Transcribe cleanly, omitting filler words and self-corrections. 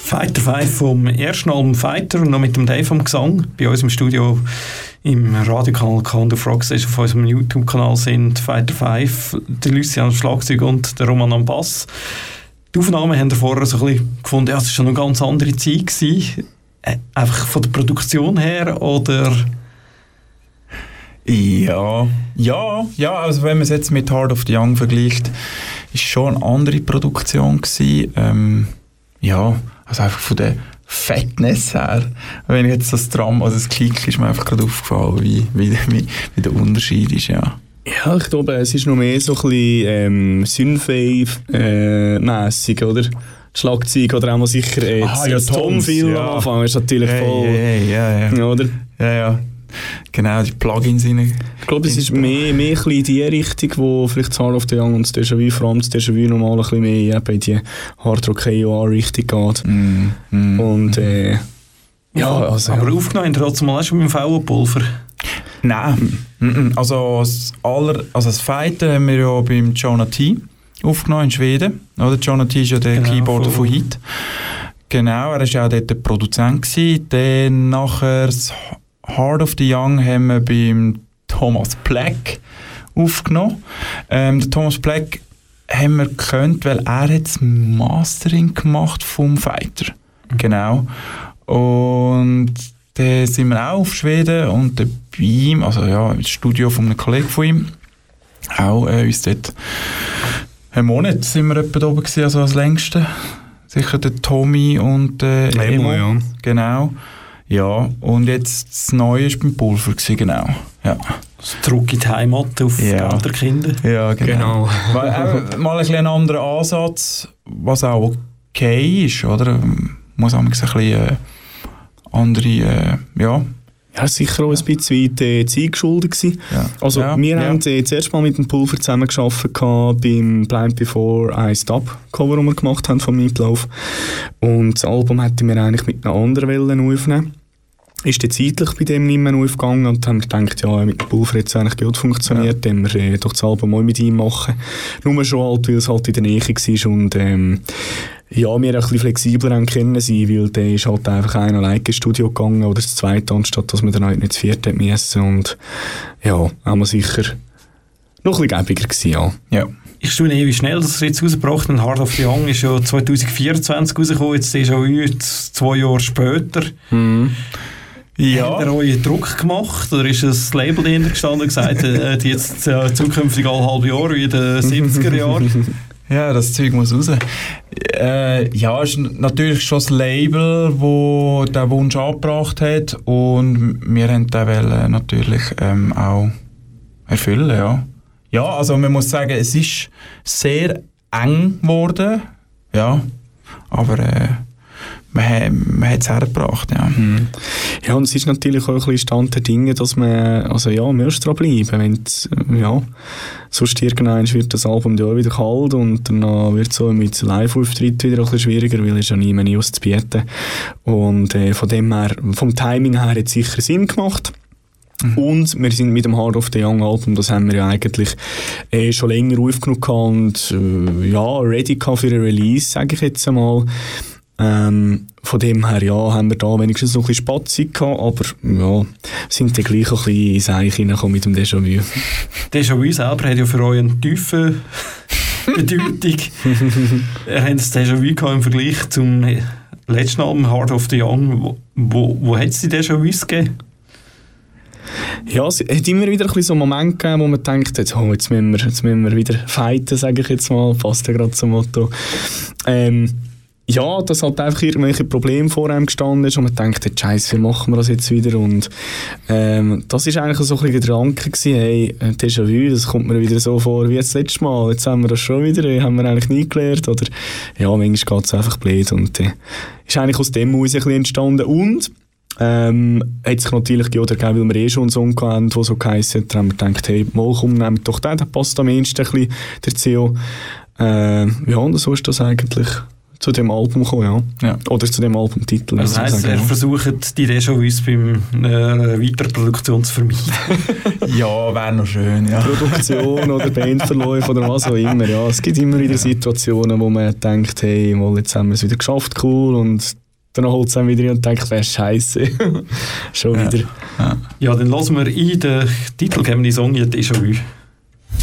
Fighter 5 vom ersten Album Fighter und noch mit dem Dave am Gesang. Bei uns im Studio im Radiokanal Count of Rock auf unserem YouTube-Kanal sind Fighter 5, der Lucian am Schlagzeug und der Roman am Bass. Die Aufnahmen haben wir vorher so ein bisschen gefunden, ja, es war schon eine ganz andere Zeit gewesen. Einfach von der Produktion her, oder? Ja, also wenn man es jetzt mit Heart of the Young vergleicht, ist schon eine andere Produktion gewesen. Also einfach von der Fettness her. Wenn ich jetzt das Drum, also das Klick, ist mir einfach gerade aufgefallen, wie der Unterschied ist, ja. Ja, ich glaube, es ist noch mehr so ein bisschen Synthwave-mässig, oder? Schlagzeug oder auch mal sicher das Tom-Film am Anfang ist natürlich voll... Ja. Oder? Ja. Genau, die Plugins rein. Ich glaube, es ist mehr in die Richtung, wo vielleicht das Heart of the Young und das Déjà-vu, vor allem das Déjà-vu nochmal ein bisschen mehr in die Hard-Rock-KOR-Richtung geht. Und also... Aber aufgenommen trotzdem mal schon mit dem VO-Pulver? Nein, also das Fighter haben wir ja beim Jonah T. aufgenommen in Schweden. Oder? Jonah T. ist ja der Keyboarder von Hit. Genau, er war ja auch dort der Produzent gewesen. Dann nachher das Heart of the Young haben wir beim Thomas Black aufgenommen. Der Thomas Black haben wir gekannt, weil er hat das Mastering gemacht vom Fighter. Genau. Und dann sind wir auch auf Schweden und bei ihm, also ja, im Studio von einem Kollegen von ihm, auch uns dort einen Monat sind wir etwa da oben gewesen, also als längste. Sicher der Tommy und Emo. Ja. Genau. Ja, und jetzt das Neue war beim Pulver gewesen, genau. Ja. Zurück in die Heimat auf Kinder. Ja, genau. Weil, mal ein anderer Ansatz, was auch okay ist, oder? Muss auch ein bisschen andere, Ja, sicher auch ein bisschen weit Zeit geschuldet gewesen. Ja. Also wir haben zuerst mal mit dem Pulver zusammengearbeitet beim Blind Before I Stop Cover, das wir gemacht haben von Meatloaf. Und das Album hätten wir eigentlich mit einer anderen Welle aufnehmen. Ist dann zeitlich bei dem nicht mehr aufgegangen und haben gedacht, ja, mit dem Pulver hat es eigentlich gut funktioniert, dann wir doch das Album mal mit ihm machen. Nur schon halt, weil es halt in der Nähe war und wir ein bisschen flexibler haben können sein, weil dann ist halt einfach einer alleine ins Studio gegangen oder das zweite, anstatt dass man dann halt nicht das vierte müssen. Und ja, haben wir sicher noch ein bisschen gäbiger gewesen, ja. Ich staune wie schnell das jetzt rausgebracht hat. Heart of the Young ist ja 2024 rausgekommen, jetzt ist auch 2 Jahre später. Ja. Hat er euch Druck gemacht oder ist das Label dahinter gestanden und gesagt, die jetzt zukünftig alle halbe Jahr wie in den 70er Jahren? Ja, das Zeug muss raus. Ja, es ist natürlich schon das Label, das den Wunsch angebracht hat und wir haben den natürlich auch erfüllen, ja. Ja, also man muss sagen, es ist sehr eng geworden, ja, aber man hat es hergebracht, ja. Ja, und es ist natürlich auch ein bisschen Stand der Dinge, dass man, also ja, man muss dranbleiben, sonst irgendwann wird das Album ja auch wieder kalt und dann wird es so mit Live-Auftritt wieder ein bisschen schwieriger, weil es ja nie mehr auszubieten. Und von dem her, vom Timing her hat es sicher Sinn gemacht. Und wir sind mit dem Heart of the Young Album, das haben wir ja eigentlich schon länger aufgenommen und ready für ein Release, sage ich jetzt einmal. Von dem her, haben wir da wenigstens noch ein bisschen Spatzig gehabt, aber sind dann gleich ein bisschen ins Eich hineingekommen mit dem Déjà-vu. Déjà-vu selber hat ja für euch eine tiefe Bedeutung. Ihr habt das Déjà-vu im Vergleich zum letzten Album, Heart of the Young. Wo hat es die Déjà-vus gegeben? Ja, es hat immer wieder ein bisschen so einen Moment gegeben, wo man denkt, jetzt müssen wir wieder fighten, sage ich jetzt mal, passt ja gerade zum Motto. Dass halt einfach irgendwelche Probleme vor einem gestanden ist und man denkt, Scheiße, wie machen wir das jetzt wieder? Und das ist eigentlich so ein bisschen der Gedanke gewesen, hey, Déjà-vu, das kommt mir wieder so vor wie das letzte Mal, jetzt haben wir das schon wieder, haben wir eigentlich nie gelernt, oder manchmal geht es einfach blöd und ist eigentlich aus dem heraus ein bisschen entstanden und hat sich natürlich die oder gegeben, weil wir schon einen Song hatten, der so geheissen hat, haben wir gedacht, hey, mal komm, nehmt doch den, der passt am ehesten ein bisschen dazu. Und so ist das eigentlich zu dem Album gekommen, ja. Oder zu dem Albumtitel. Das heisst, er versucht, die Déjà-vus beim Weiterproduktion zu vermeiden. Ja, wäre noch schön, ja. Produktion oder Bandverläufe oder was auch immer, ja. Es gibt immer wieder Situationen, wo man denkt, hey, jetzt haben wir es wieder geschafft, cool, und dann holt es dann wieder rein und denkt, wäre scheiße. Schon wieder. Ja, dann lassen wir in den titelgebenden Song «Déjà vu».